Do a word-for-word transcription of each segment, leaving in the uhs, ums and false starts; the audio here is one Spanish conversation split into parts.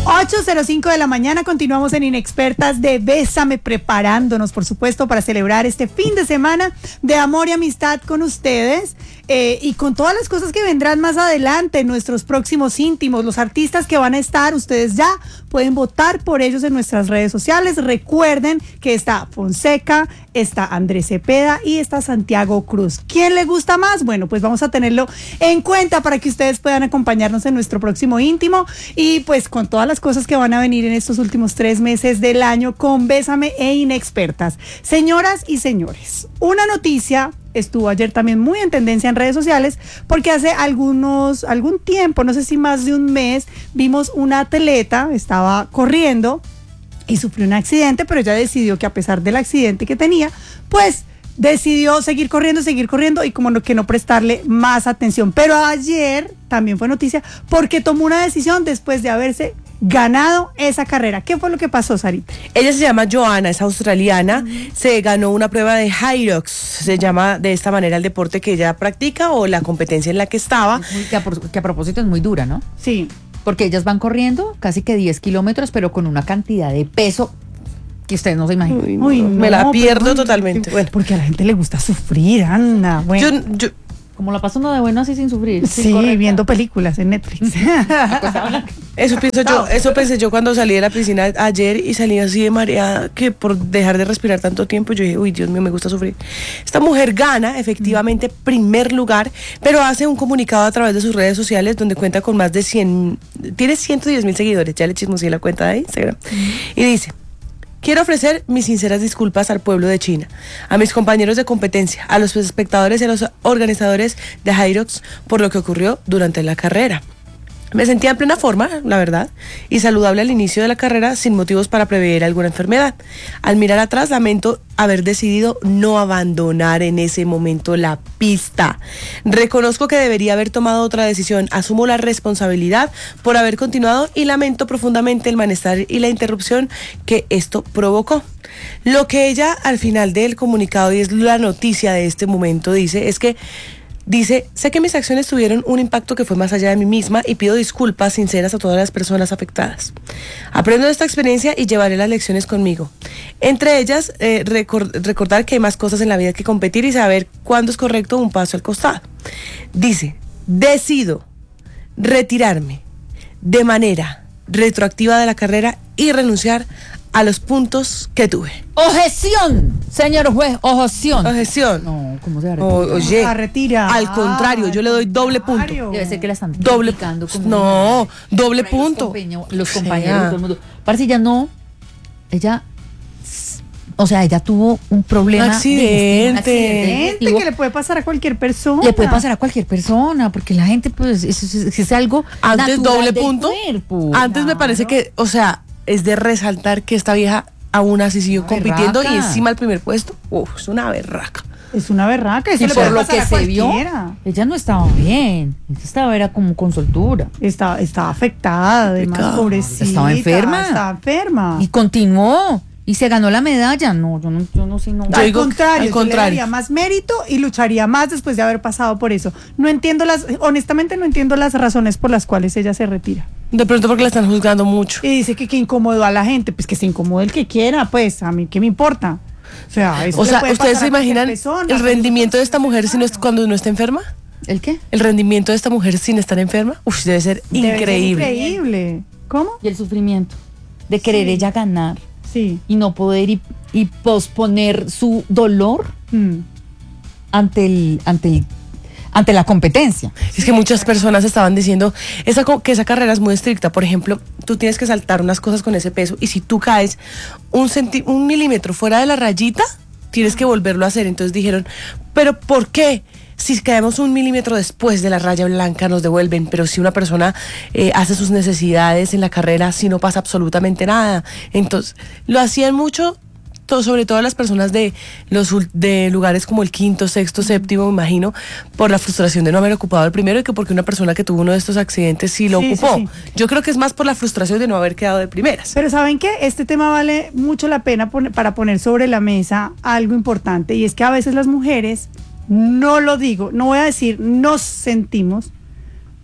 ocho cero cinco de la mañana, continuamos en Inexpertas de Bésame, preparándonos, por supuesto, para celebrar este fin de semana de amor y amistad con ustedes. Eh, y con todas las cosas que vendrán más adelante, nuestros próximos íntimos, los artistas que van a estar, ustedes ya pueden votar por ellos en nuestras redes sociales. Recuerden que está Fonseca, está Andrés Cepeda y está Santiago Cruz. ¿Quién le gusta más? Bueno, pues vamos a tenerlo en cuenta para que ustedes puedan acompañarnos en nuestro próximo íntimo y pues con todas las cosas que van a venir en estos últimos tres meses del año con Bésame e Inexpertas. Señoras y señores, una noticia estuvo ayer también muy en tendencia en redes sociales porque hace algunos, algún tiempo, no sé si más de un mes, vimos una atleta, estaba corriendo y sufrió un accidente, pero ella decidió que a pesar del accidente que tenía, pues decidió seguir corriendo, seguir corriendo y como no, que no prestarle más atención. Pero ayer también fue noticia porque tomó una decisión después de haberse ganado esa carrera. ¿Qué fue lo que pasó, Sarita? Ella se llama Joanna, es australiana, uh-huh. Se ganó una prueba de Hyrox, se llama de esta manera el deporte que ella practica o la competencia en la que estaba. Que a, que a propósito es muy dura, ¿no? Sí. Porque ellas van corriendo casi que diez kilómetros, pero con una cantidad de peso que ustedes no se imaginan. Uy, no, Uy, no, me la pierdo pero, totalmente. Bueno. Porque a la gente le gusta sufrir, Ana. Bueno. Yo, yo, Como la pasa uno de bueno así sin sufrir. Sí, sin viendo películas en Netflix. Eso pienso yo, eso pensé yo cuando salí de la piscina ayer y salí así de mareada que por dejar de respirar tanto tiempo, yo dije, uy, Dios mío, me gusta sufrir. Esta mujer gana efectivamente mm. primer lugar, pero hace un comunicado a través de sus redes sociales donde cuenta con más de cien, tiene ciento diez mil seguidores, ya le chismoseé la cuenta de Instagram, mm. y dice: quiero ofrecer mis sinceras disculpas al pueblo de China, a mis compañeros de competencia, a los espectadores y a los organizadores de Hyrox por lo que ocurrió durante la carrera. Me sentía en plena forma, la verdad, y saludable al inicio de la carrera sin motivos para prever alguna enfermedad. Al mirar atrás, lamento haber decidido no abandonar en ese momento la pista. Reconozco que debería haber tomado otra decisión, asumo la responsabilidad por haber continuado y lamento profundamente el malestar y la interrupción que esto provocó. Lo que ella al final del comunicado, y es la noticia de este momento, dice es que Dice, sé que mis acciones tuvieron un impacto que fue más allá de mí misma y pido disculpas sinceras a todas las personas afectadas. Aprendo de esta experiencia y llevaré las lecciones conmigo. Entre ellas, eh, record- recordar que hay más cosas en la vida que competir y saber cuándo es correcto un paso al costado. Dice, decido retirarme de manera retroactiva de la carrera y renunciar a los puntos que tuve. ¡Objeción! Señor juez, objeción. Objeción. No, ¿cómo se va a retirar? O, oye, a retirar. Al contrario, yo le doy doble punto. Debe ser que la están doble criticando como No, una, doble punto. Los, los compañeros, sí. Todo el mundo. Parece ya no. Ella. O sea, ella tuvo un problema. Un accidente. Un accidente que le puede pasar a cualquier persona. Le puede pasar a cualquier persona, porque la gente, pues, es, es, es algo. Antes doble punto. Cuerpo. Antes Claro. me parece que, o sea, es de resaltar que esta vieja aún así siguió compitiendo berraca. Y encima el primer puesto. Uf, es una berraca. Es una berraca. Eso y le por puede lo pasar que a se cualquiera. vio, ella no estaba bien. Ella estaba, era como con soltura. Estaba, estaba afectada, además, pobrecita. Estaba enferma. Estaba enferma. Y continuó. Y se ganó la medalla. No, yo no, yo no sé. No. Al digo, contrario, al yo contrario. le daría más mérito y lucharía más después de haber pasado por eso. No entiendo las, honestamente no entiendo las razones por las cuales ella se retira. De pronto porque la están juzgando mucho. Y dice que que incomodó a la gente, pues que se incomode el que quiera, pues a mí qué me importa. O sea, eso o sea, puede ¿ustedes pasar se imaginan persona, el rendimiento de esta mujer si no es, cuando no está enferma? ¿El qué? El rendimiento de esta mujer sin estar enferma. Uf, debe ser debe increíble. Ser increíble. ¿Cómo? Y el sufrimiento de querer sí. ella ganar. Sí. Y no poder y, y posponer su dolor mm. ante el, ante el, ante la competencia. Es que muchas personas estaban diciendo esa, que esa carrera es muy estricta. Por ejemplo, tú tienes que saltar unas cosas con ese peso y si tú caes un, centi- un milímetro fuera de la rayita, tienes que volverlo a hacer. Entonces dijeron, ¿pero por qué? Si caemos un milímetro después de la raya blanca nos devuelven, pero si una persona eh, hace sus necesidades en la carrera, si no pasa absolutamente nada. Entonces, lo hacían mucho, todo, sobre todo las personas de los de lugares como el quinto, sexto, séptimo, me imagino, por la frustración de no haber ocupado el primero y que porque una persona que tuvo uno de estos accidentes sí lo sí, ocupó. Sí, sí. Yo creo que es más por la frustración de no haber quedado de primeras. Pero ¿saben qué? Este tema vale mucho la pena pon- para poner sobre la mesa algo importante, y es que a veces las mujeres, no lo digo, no voy a decir nos sentimos,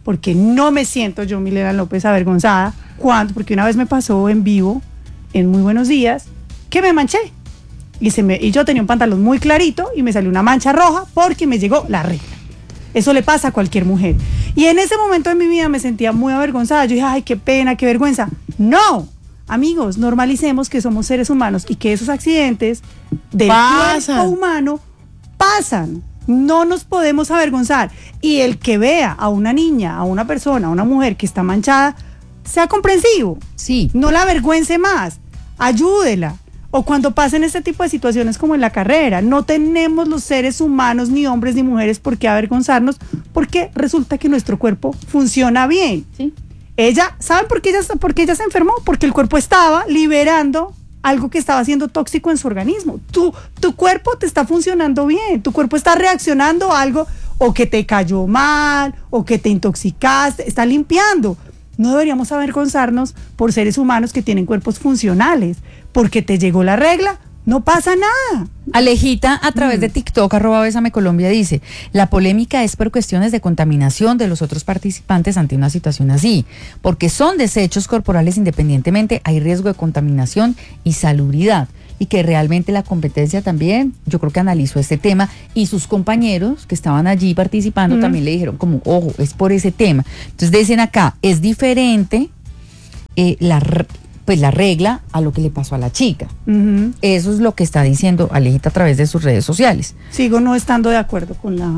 porque no me siento yo, Milena López, avergonzada, cuando, porque una vez me pasó en vivo, en Muy Buenos Días, que me manché. Y, se me, y yo tenía un pantalón muy clarito y me salió una mancha roja porque me llegó la regla. Eso le pasa a cualquier mujer. Y en ese momento de mi vida me sentía muy avergonzada. Yo dije, ay, qué pena, qué vergüenza. No, amigos, normalicemos que somos seres humanos y que esos accidentes del cuerpo humano pasan. No nos podemos avergonzar. Y el que vea a una niña, a una persona, a una mujer que está manchada, sea comprensivo. Sí. No la avergüence más. Ayúdela. O cuando pasen este tipo de situaciones como en la carrera, no tenemos los seres humanos, ni hombres ni mujeres, por qué avergonzarnos, porque resulta que nuestro cuerpo funciona bien. Sí. Ella, ¿saben por qué ella, por qué ella se enfermó? Porque el cuerpo estaba liberando algo que estaba siendo tóxico en su organismo. Tu, tu cuerpo te está funcionando bien, tu cuerpo está reaccionando a algo, o que te cayó mal, o que te intoxicaste, está limpiando. No deberíamos avergonzarnos por seres humanos que tienen cuerpos funcionales. Porque te llegó la regla, no pasa nada. Alejita, a través Mm. de TikTok, arroba Bésame Colombia, dice, la polémica es por cuestiones de contaminación de los otros participantes ante una situación así, porque son desechos corporales independientemente, hay riesgo de contaminación y salubridad, y que realmente la competencia también, yo creo que analizó este tema, y sus compañeros que estaban allí participando Mm. también le dijeron como, ojo, es por ese tema. Entonces dicen acá, es diferente eh, la pues la regla a lo que le pasó a la chica. Uh-huh. Eso es lo que está diciendo Alejita a través de sus redes sociales. Sigo no estando de acuerdo con la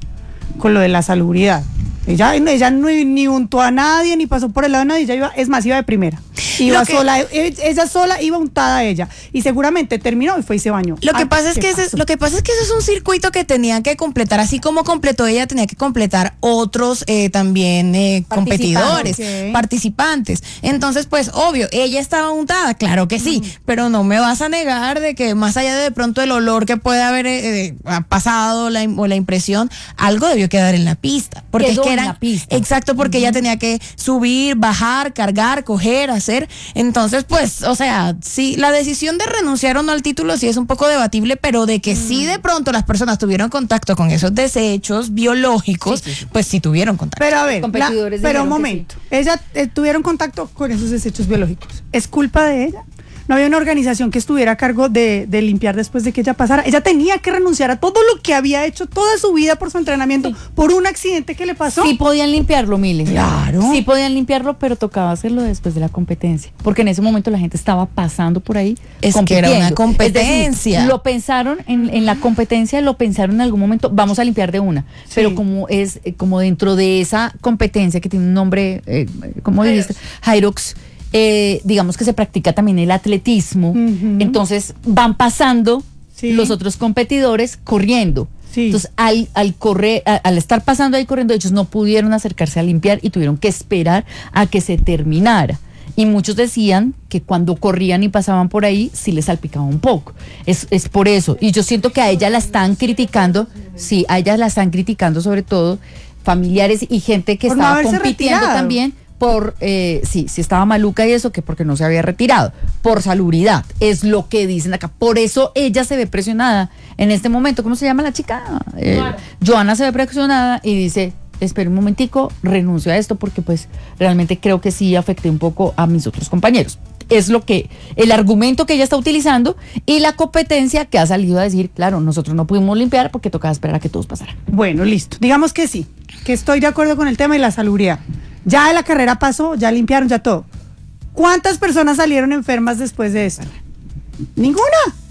con lo de la salubridad. Ella, ella no, ni untó a nadie, ni pasó por el lado de nadie, ella iba, es más, iba de primera. Iba que, sola, ella sola iba untada ella. Y seguramente terminó y fue y se bañó. Lo que Ay, pasa es que ese, lo que pasa es que eso es un circuito que tenían que completar, así como completó ella, tenía que completar otros eh, también eh, competidores, Okay. participantes. Entonces, pues, obvio, ella estaba untada, claro que sí, mm. pero no me vas a negar de que más allá de, de pronto el olor que puede haber eh, pasado la, o la impresión, algo debió quedar en la pista. Porque Quedó es que en era, la pista. Exacto, porque uh-huh. ella tenía que subir, bajar, cargar, coger, hacer. Entonces, pues, o sea, sí, la decisión de renunciar o no al título sí es un poco debatible, pero de que mm. sí de pronto las personas tuvieron contacto con esos desechos biológicos, sí, sí, sí. pues sí tuvieron contacto. Pero a ver, la, pero un momento, sí. ella eh, tuvieron contacto con esos desechos biológicos. ¿Es culpa de ella? No había una organización que estuviera a cargo de, de limpiar después de que ella pasara. Ella tenía que renunciar a todo lo que había hecho toda su vida por su entrenamiento, sí. por un accidente que le pasó. Sí podían limpiarlo, Miles. Claro. Sí podían limpiarlo, pero tocaba hacerlo después de la competencia. Porque en ese momento la gente estaba pasando por ahí. Es que era una competencia. Es decir, lo pensaron en, en la competencia, lo pensaron en algún momento, vamos a limpiar de una. Sí. Pero como es, como dentro de esa competencia que tiene un nombre, eh, ¿cómo dijiste? Hyrox. Eh, digamos que se practica también el atletismo, uh-huh. entonces van pasando sí. los otros competidores corriendo. Sí. Entonces, al, al correr, a, al estar pasando ahí corriendo, ellos no pudieron acercarse a limpiar y tuvieron que esperar a que se terminara. Y muchos decían que cuando corrían y pasaban por ahí, sí les salpicaba un poco. Es, es por eso. Y yo siento que a ella la están criticando, sí, a ella la están criticando sobre todo familiares y gente que por estaba no compitiendo retirado. también. Por, eh, sí, sí estaba maluca y eso, que porque no se había retirado, por salubridad, es lo que dicen acá. Por eso ella se ve presionada en este momento. ¿Cómo se llama la chica? Eh, Joana se ve presionada y dice, espera un momentico, renuncio a esto porque pues realmente creo que sí afecté un poco a mis otros compañeros. Es lo que, el argumento que ella está utilizando y la competencia que ha salido a decir, claro, nosotros no pudimos limpiar porque tocaba esperar a que todos pasaran. Bueno, listo. Digamos que sí, que estoy de acuerdo con el tema y la salubridad. Ya la carrera pasó, ya limpiaron, ya todo. ¿Cuántas personas salieron enfermas después de esto? Ninguna.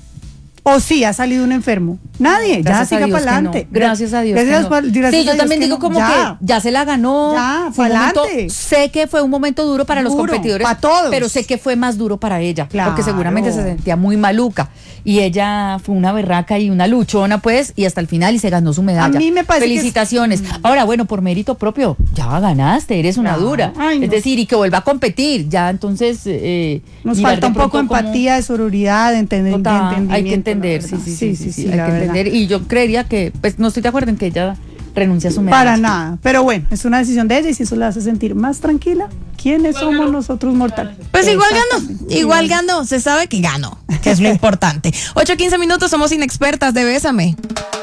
¿O sí ha salido un enfermo? Nadie, gracias ya siga para adelante. No. Gracias a Dios. Gracias, no. pa, gracias sí, yo a Dios también que digo no. como ya. que ya se la ganó. Ya, para adelante. Sé que fue un momento duro para duro, los competidores, para todos. Pero sé que fue más duro para ella, claro. porque seguramente se sentía muy maluca. Y ella fue una berraca y una luchona, pues, y hasta el final y se ganó su medalla. A mí me parece Felicitaciones. Que es... Ahora, bueno, por mérito propio, ya ganaste, eres una claro. dura. Ay, no. Es decir, y que vuelva a competir, ya entonces... Eh, Nos falta un poco de empatía, de sororidad, de, entender, total, de entendimiento. Hay que entender, sí, sí, sí, sí, sí, sí, sí hay que verdad. entender. Y yo creería que, pues, no estoy de acuerdo en que ella renuncia a su medalla. Para nada, pero bueno, es una decisión de ella y si eso la hace sentir más tranquila, ¿quiénes somos nosotros mortales? Pues igual ganó, igual ganó, se sabe que ganó, que es lo importante. ocho quince minutos, somos inexpertas de Bésame.